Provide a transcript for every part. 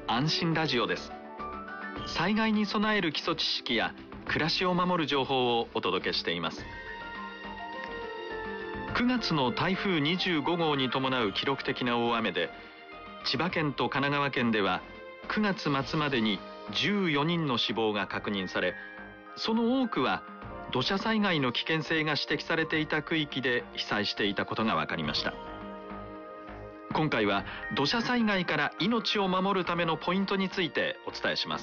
安心ラジオです。災害に備える基礎知識や暮らしを守る情報をお届けしています。9月の台風25号に伴う記録的な大雨で、千葉県と神奈川県では9月末までに14人の死亡が確認され、その多くは土砂災害の危険性が指摘されていた区域で被災していたことが分かりました。今回は土砂災害から命を守るためのポイントについてお伝えします。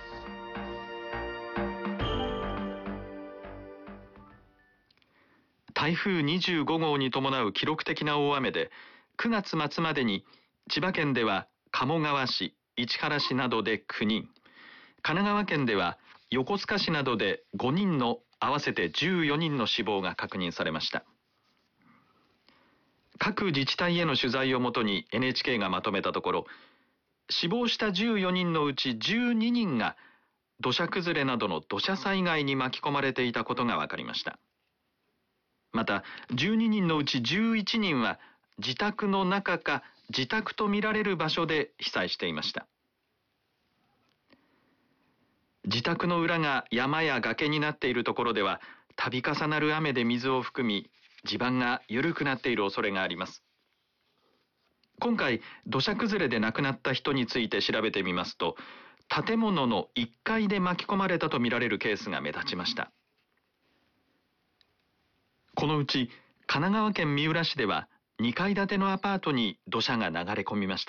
台風25号に伴う記録的な大雨で、9月末までに千葉県では鴨川市、市原市などで9人、神奈川県では横須賀市などで5人の合わせて14人の死亡が確認されました。各自治体への取材をもとに NHK がまとめたところ、死亡した14人のうち12人が土砂崩れなどの土砂災害に巻き込まれていたことが分かりました。また12人のうち11人は自宅の中か自宅とみられる場所で被災していました。自宅の裏が山や崖になっているところでは、度重なる雨で水を含み、地盤が緩くなっている恐れがあります。今回土砂崩れで亡くなった人について調べてみますと、建物の1階で巻き込まれたとみられるケースが目立ちました。このうち神奈川県三浦市では2階建てのアパートに土砂が流れ込みました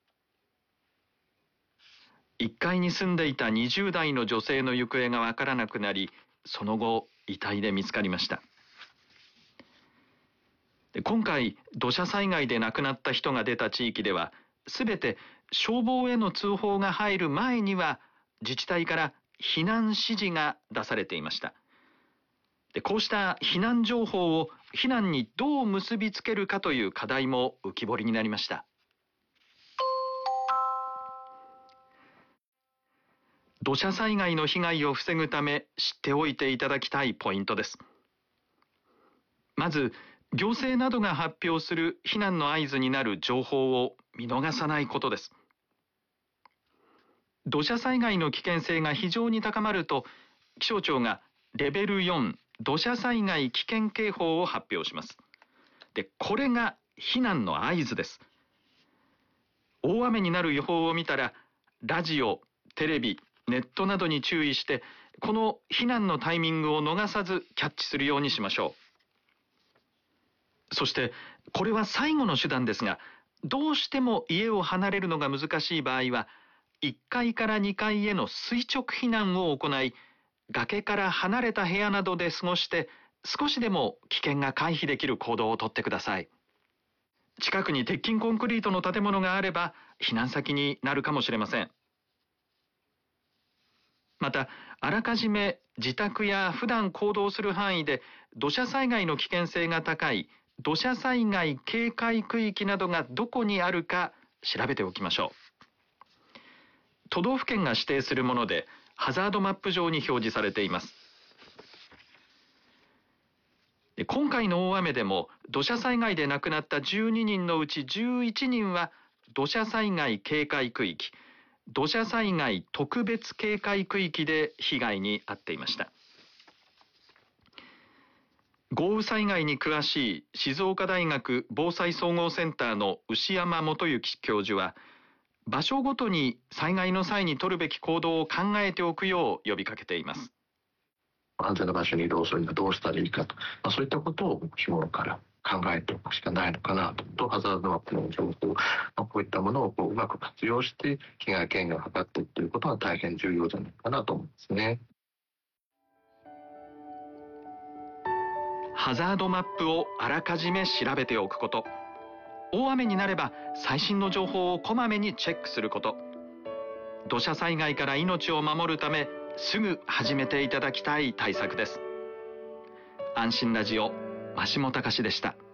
。1階に住んでいた20代の女性の行方がわからなくなり、その後遺体で見つかりました。今回土砂災害で亡くなった人が出た地域では、すべて消防への通報が入る前には自治体から避難指示が出されていました。こうした避難情報を避難にどう結びつけるかという課題も浮き彫りになりました。土砂災害の被害を防ぐため知っておいていただきたいポイントです。まず、行政などが発表する避難の合図になる情報を見逃さないことです。土砂災害の危険性が非常に高まると、気象庁がレベル4土砂災害危険警報を発表します。これが避難の合図です。大雨になる予報を見たら、ラジオ、テレビ、ネットなどに注意して、この避難のタイミングを逃さずキャッチするようにしましょう。そして、これは最後の手段ですが、どうしても家を離れるのが難しい場合は、1階から2階への垂直避難を行い、崖から離れた部屋などで過ごして、少しでも危険が回避できる行動をとってください。近くに鉄筋コンクリートの建物があれば、避難先になるかもしれません。また、あらかじめ自宅や普段行動する範囲で土砂災害の危険性が高い土砂災害警戒区域などがどこにあるか調べておきましょう。都道府県が指定するもので、ハザードマップ上に表示されています。今回の大雨でも土砂災害で亡くなった12人のうち11人は土砂災害警戒区域、土砂災害特別警戒区域で被害に遭っていました。豪雨災害に詳しい静岡大学防災総合センターの牛山元幸教授は、場所ごとに災害の際に取るべき行動を考えておくよう呼びかけています。 安全な場所に移動するにはどうしたらいいかと、そういったことを日頃から考えておくしかないのかなと、ハザードマップの情報、こういったものをうまく活用して被害軽減を図っていくということは大変重要じゃないかなと思うんですね。 ハザードマップをあらかじめ調べておくこと、大雨になれば最新の情報をこまめにチェックすること、土砂災害から命を守るためすぐ始めていただきたい対策です。安心ラジオ、増本隆でした。